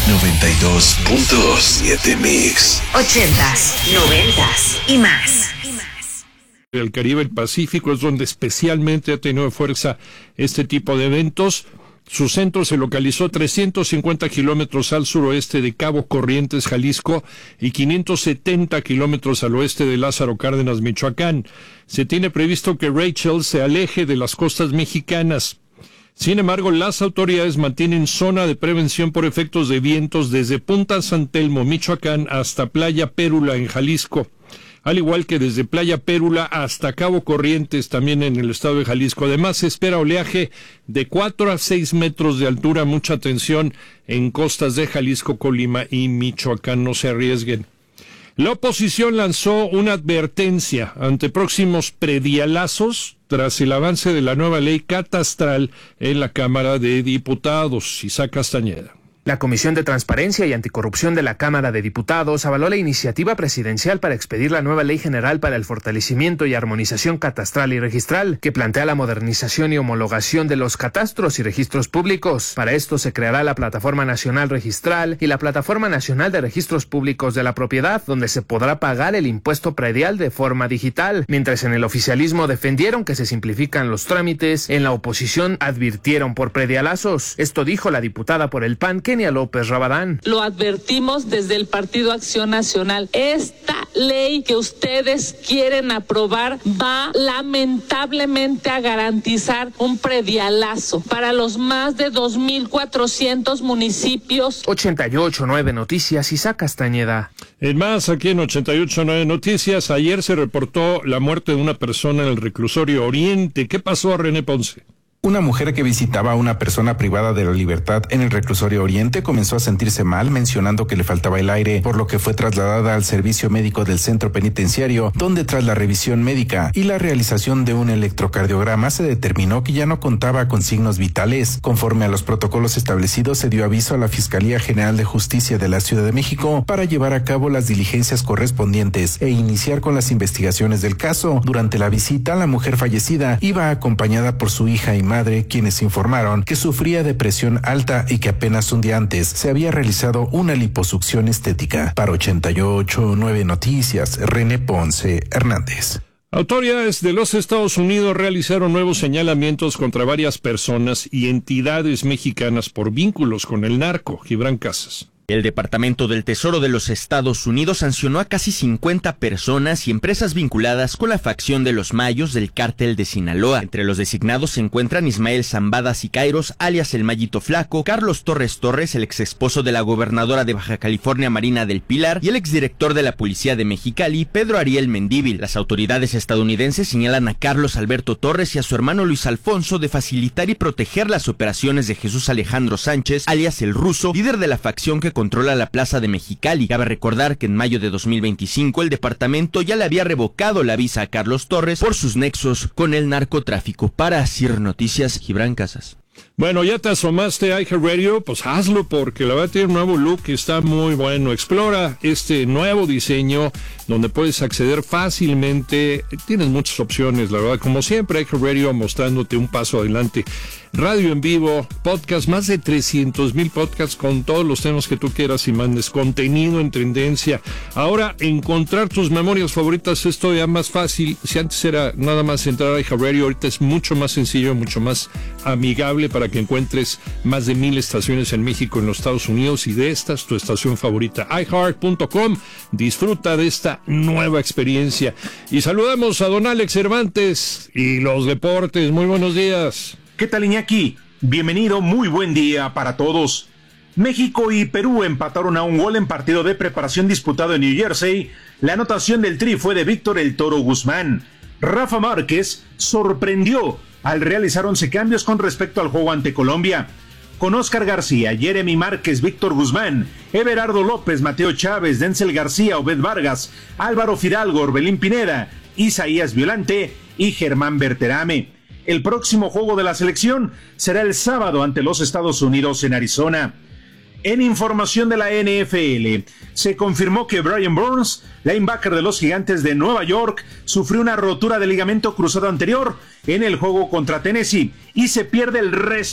92.7 Mix. 80s, 90s y más. El Caribe, el Pacífico, es donde especialmente ha tenido fuerza este tipo de eventos. Su centro se localizó 350 kilómetros al suroeste de Cabo Corrientes, Jalisco, y 570 kilómetros al oeste de Lázaro Cárdenas, Michoacán. Se tiene previsto que Rachel se aleje de las costas mexicanas. Sin embargo, las autoridades mantienen zona de prevención por efectos de vientos desde Punta San Telmo, Michoacán, hasta Playa Pérula, en Jalisco, al igual que desde Playa Pérula hasta Cabo Corrientes, también en el estado de Jalisco. Además, se espera oleaje de 4 a 6 metros de altura. Mucha atención en costas de Jalisco, Colima y Michoacán. No se arriesguen. La oposición lanzó una advertencia ante próximos predialazos tras el avance de la nueva ley catastral en la Cámara de Diputados. Isaac Castañeda. La Comisión de Transparencia y Anticorrupción de la Cámara de Diputados avaló la iniciativa presidencial para expedir la nueva Ley General para el Fortalecimiento y Armonización Catastral y Registral, que plantea la modernización y homologación de los catastros y registros públicos. Para esto se creará la Plataforma Nacional Registral y la Plataforma Nacional de Registros Públicos de la Propiedad, donde se podrá pagar el impuesto predial de forma digital. Mientras en el oficialismo defendieron que se simplifican los trámites, en la oposición advirtieron por predialazos. Esto dijo la diputada por el PAN, Kenia López Rabadán. Lo advertimos desde el Partido Acción Nacional. Esta ley que ustedes quieren aprobar va lamentablemente a garantizar un predialazo para los más de 2,400 municipios. 88.9 Noticias, Isaac Castañeda. En más, aquí en 88.9 Noticias, ayer se reportó la muerte de una persona en el reclusorio Oriente. ¿Qué pasó, René Ponce? Una mujer que visitaba a una persona privada de la libertad en el reclusorio Oriente comenzó a sentirse mal, mencionando que le faltaba el aire, por lo que fue trasladada al servicio médico del centro penitenciario, donde tras la revisión médica y la realización de un electrocardiograma se determinó que ya no contaba con signos vitales. Conforme a los protocolos establecidos, se dio aviso a la Fiscalía General de Justicia de la Ciudad de México para llevar a cabo las diligencias correspondientes e iniciar con las investigaciones del caso. Durante la visita, la mujer fallecida iba acompañada por su hija y madre, quienes informaron que sufría de presión alta y que apenas un día antes se había realizado una liposucción estética. Para 88.9 Noticias, René Ponce Hernández. Autoridades de los Estados Unidos realizaron nuevos señalamientos contra varias personas y entidades mexicanas por vínculos con el narco. Gibran Casas. El Departamento del Tesoro de los Estados Unidos sancionó a casi 50 personas y empresas vinculadas con la facción de los Mayos del Cártel de Sinaloa. Entre los designados se encuentran Ismael Zambada Siqueiros, alias El Mayito Flaco, Carlos Torres, el exesposo de la gobernadora de Baja California, Marina del Pilar, y el exdirector de la Policía de Mexicali, Pedro Ariel Mendívil. Las autoridades estadounidenses señalan a Carlos Alberto Torres y a su hermano Luis Alfonso de facilitar y proteger las operaciones de Jesús Alejandro Sánchez, alias El Ruso, líder de la facción que controla la plaza de Mexicali. Cabe recordar que en mayo de 2025 el departamento ya le había revocado la visa a Carlos Torres por sus nexos con el narcotráfico. Para CIR Noticias, Gibran Casas. Bueno, ya te asomaste a iHeartRadio, pues hazlo porque la va a tener un nuevo look que está muy bueno. Explora este nuevo diseño donde puedes acceder fácilmente. Tienes muchas opciones, la verdad. Como siempre, iHeartRadio mostrándote un paso adelante. Radio en vivo, podcast, más de 300,000 podcasts con todos los temas que tú quieras y mandes, contenido en tendencia. Ahora, encontrar tus memorias favoritas es todavía más fácil. Si antes era nada más entrar a iHeartRadio, ahorita es mucho más sencillo, mucho más amigable para que encuentres más de 1,000 estaciones en México, en los Estados Unidos, y de estas tu estación favorita, iHeart.com. Disfruta de esta nueva experiencia. Y saludamos a don Alex Cervantes y los deportes. Muy buenos días. ¿Qué tal, Iñaki? Bienvenido, muy buen día para todos. México y Perú empataron a un gol en partido de preparación disputado en New Jersey. La anotación del Tri fue de Víctor El Toro Guzmán. Rafa Márquez sorprendió al realizar 11 cambios con respecto al juego ante Colombia. Con Oscar García, Jeremy Márquez, Víctor Guzmán, Everardo López, Mateo Chávez, Denzel García, Obed Vargas, Álvaro Fidalgo, Orbelín Pineda, Isaías Violante y Germán Berterame. El próximo juego de la selección será el sábado ante los Estados Unidos en Arizona. En información de la NFL, se confirmó que Brian Burns, linebacker de los Gigantes de Nueva York, sufrió una rotura de ligamento cruzado anterior en el juego contra Tennessee y se pierde el resto